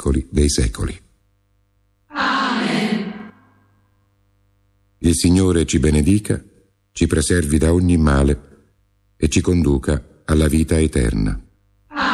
secoli dei secoli. Amen. Il Signore ci benedica, ci preservi da ogni male e ci conduca alla vita eterna.